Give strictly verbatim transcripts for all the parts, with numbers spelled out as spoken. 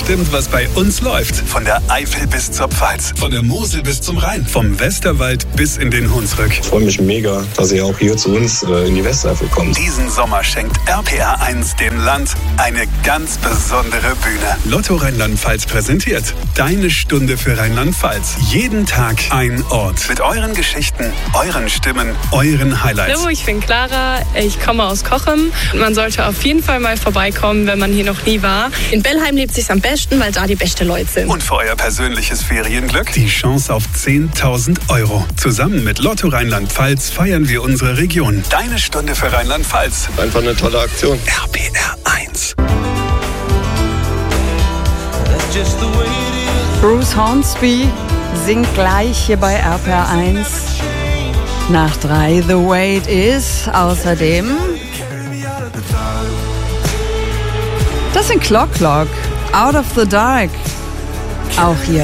bestimmt, was bei uns läuft. Von der Eifel bis zur Pfalz, von der Mosel bis zum Rhein, vom Westerwald bis in den Hunsrück. Ich freue mich mega, dass ihr auch hier zu uns äh, in die Westeifel kommt. Diesen Sommer schenkt R P R eins dem Land eine ganz besondere Bühne. Lotto Rheinland-Pfalz präsentiert Deine Stunde für Rheinland-Pfalz. Jeden Tag ein Ort. Mit euren Geschichten, euren Stimmen, euren Highlights. Hallo, ich bin Clara, ich komme aus Cochem. Man sollte auf jeden Fall mal vorbeikommen, wenn man hier noch nie war. In Bellheim lebt es sich am besten, weil da die besten Leute sind. Und für euer persönliches Ferienglück die Chance auf zehntausend Euro. Zusammen mit Lotto Rheinland-Pfalz feiern wir unsere Region. Deine Stunde für Rheinland-Pfalz. Einfach eine tolle Aktion. R P R eins. Bruce Hornsby singt gleich hier bei R P R eins. Nach drei The Way It Is. Außerdem das sind Clock Clock, Out of the Dark. Auch hier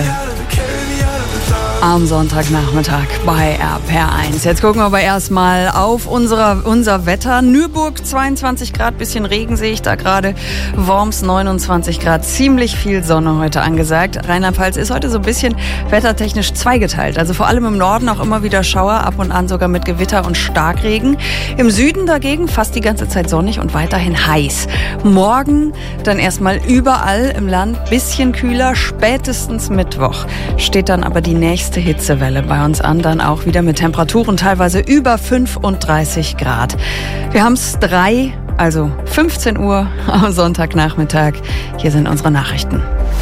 am Sonntagnachmittag bei R P R eins. Jetzt gucken wir aber erstmal auf unsere, unser Wetter. Nürburg zweiundzwanzig Grad, bisschen Regen sehe ich da gerade. Worms neunundzwanzig Grad, ziemlich viel Sonne heute angesagt. Rheinland-Pfalz ist heute so ein bisschen wettertechnisch zweigeteilt. Also vor allem im Norden auch immer wieder Schauer, ab und an sogar mit Gewitter und Starkregen. Im Süden dagegen fast die ganze Zeit sonnig und weiterhin heiß. Morgen dann erstmal überall im Land bisschen kühler, spätestens Mittwoch steht dann aber die nächste Hitzewelle bei uns an, dann auch wieder mit Temperaturen teilweise über fünfunddreißig Grad. Wir haben es drei, also fünfzehn Uhr am Sonntagnachmittag. Hier sind unsere Nachrichten.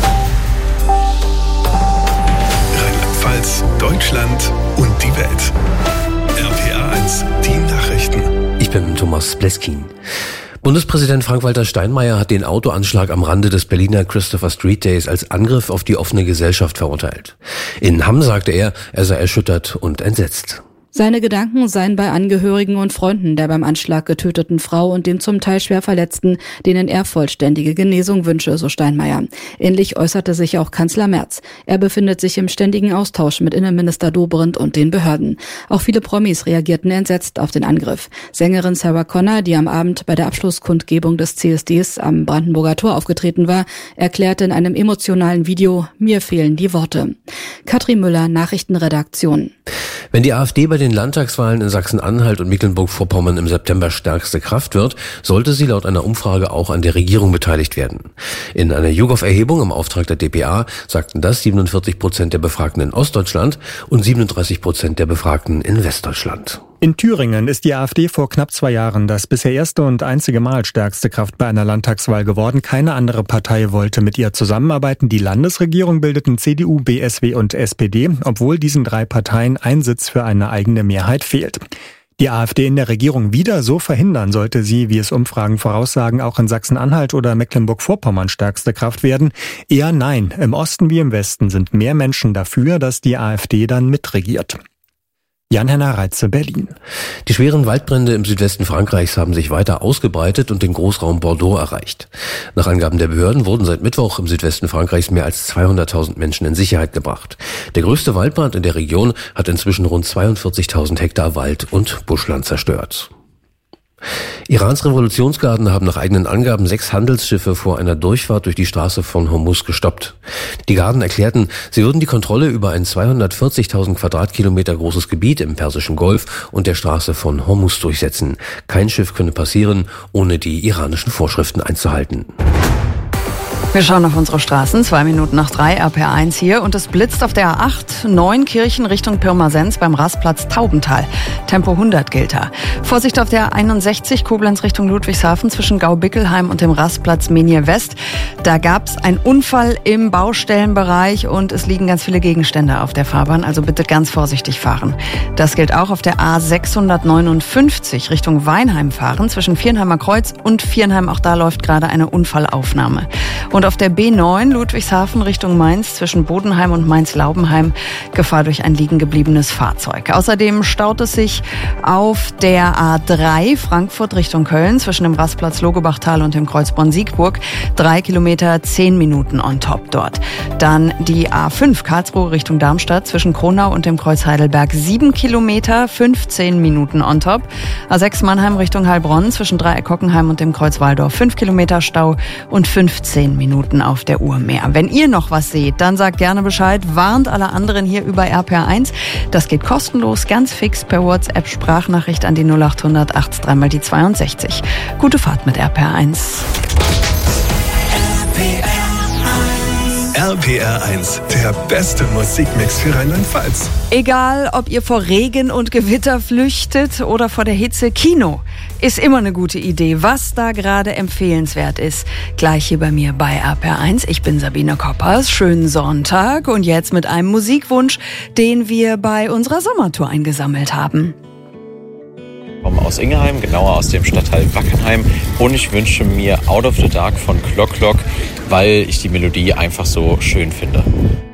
Rheinland-Pfalz, Deutschland und die Welt. R P R eins, die Nachrichten. Ich bin Thomas Bleskin. Bundespräsident Frank-Walter Steinmeier hat den Autoanschlag am Rande des Berliner Christopher Street Days als Angriff auf die offene Gesellschaft verurteilt. In Hamm sagte er, er sei erschüttert und entsetzt. Seine Gedanken seien bei Angehörigen und Freunden der beim Anschlag getöteten Frau und dem zum Teil schwer Verletzten, denen er vollständige Genesung wünsche, so Steinmeier. Ähnlich äußerte sich auch Kanzler Merz. Er befindet sich im ständigen Austausch mit Innenminister Dobrindt und den Behörden. Auch viele Promis reagierten entsetzt auf den Angriff. Sängerin Sarah Connor, die am Abend bei der Abschlusskundgebung des C S Ds am Brandenburger Tor aufgetreten war, erklärte in einem emotionalen Video, mir fehlen die Worte. Katrin Müller, Nachrichtenredaktion. Wenn die AfD bei den Landtagswahlen in Sachsen-Anhalt und Mecklenburg-Vorpommern im September stärkste Kraft wird, sollte sie laut einer Umfrage auch an der Regierung beteiligt werden. In einer YouGov-Erhebung im Auftrag der D P A sagten das siebenundvierzig Prozent der Befragten in Ostdeutschland und siebenunddreißig Prozent der Befragten in Westdeutschland. In Thüringen ist die AfD vor knapp zwei Jahren das bisher erste und einzige Mal stärkste Kraft bei einer Landtagswahl geworden. Keine andere Partei wollte mit ihr zusammenarbeiten. Die Landesregierung bildeten C D U, B S W und S P D, obwohl diesen drei Parteien ein Sitz für eine eigene Mehrheit fehlt. Die AfD in der Regierung wieder so verhindern, sollte sie, wie es Umfragen voraussagen, auch in Sachsen-Anhalt oder Mecklenburg-Vorpommern stärkste Kraft werden? Eher nein. Im Osten wie im Westen sind mehr Menschen dafür, dass die AfD dann mitregiert. Jan-Henner Reitze, Berlin. Die schweren Waldbrände im Südwesten Frankreichs haben sich weiter ausgebreitet und den Großraum Bordeaux erreicht. Nach Angaben der Behörden wurden seit Mittwoch im Südwesten Frankreichs mehr als zweihunderttausend Menschen in Sicherheit gebracht. Der größte Waldbrand in der Region hat inzwischen rund zweiundvierzigtausend Hektar Wald und Buschland zerstört. Irans Revolutionsgarden haben nach eigenen Angaben sechs Handelsschiffe vor einer Durchfahrt durch die Straße von Hormuz gestoppt. Die Garden erklärten, sie würden die Kontrolle über ein zweihundertvierzigtausend Quadratkilometer großes Gebiet im Persischen Golf und der Straße von Hormuz durchsetzen. Kein Schiff könne passieren, ohne die iranischen Vorschriften einzuhalten. Wir schauen auf unsere Straßen, zwei Minuten nach drei, R P R eins hier. Und es blitzt auf der A acht, Neunkirchen Richtung Pirmasens beim Rastplatz Taubental. Tempo hundert gilt da. Vorsicht auf der einundsechzig, Koblenz Richtung Ludwigshafen zwischen Gaubickelheim und dem Rastplatz Menier West. Da gab es einen Unfall im Baustellenbereich und es liegen ganz viele Gegenstände auf der Fahrbahn. Also bitte ganz vorsichtig fahren. Das gilt auch auf der A sechshundertneunundfünfzig Richtung Weinheim fahren zwischen Viernheimer Kreuz und Viernheim. Auch da läuft gerade eine Unfallaufnahme. Und auf der B neun Ludwigshafen Richtung Mainz zwischen Bodenheim und Mainz-Laubenheim Gefahr durch ein liegen gebliebenes Fahrzeug. Außerdem staut es sich auf der A drei Frankfurt Richtung Köln zwischen dem Rastplatz Logebachtal und dem Kreuz Bonn-Siegburg. Drei Kilometer, zehn Minuten on top dort. Dann die A fünf Karlsruhe Richtung Darmstadt zwischen Kronau und dem Kreuz Heidelberg. Sieben Kilometer, fünfzehn Minuten on top. A sechs Mannheim Richtung Heilbronn zwischen Dreieck Hockenheim und dem Kreuz Waldorf. Fünf Kilometer Stau und fünfzehn Minuten. Minuten auf der Uhr mehr. Wenn ihr noch was seht, dann sagt gerne Bescheid, warnt alle anderen hier über R P R eins. Das geht kostenlos, ganz fix per WhatsApp-Sprachnachricht an die null acht hundert achtunddreißig mal die zweiundsechzig. Gute Fahrt mit R P R eins. R P R eins, der beste Musikmix für Rheinland-Pfalz. Egal, ob ihr vor Regen und Gewitter flüchtet oder vor der Hitze, Kino ist immer eine gute Idee. Was da gerade empfehlenswert ist, gleich hier bei mir bei R P R eins. Ich bin Sabine Koppers. Schönen Sonntag und jetzt mit einem Musikwunsch, den wir bei unserer Sommertour eingesammelt haben. Ich komme aus Ingelheim, genauer aus dem Stadtteil Wackenheim, und ich wünsche mir Out of the Dark von Clock Clock, weil ich die Melodie einfach so schön finde.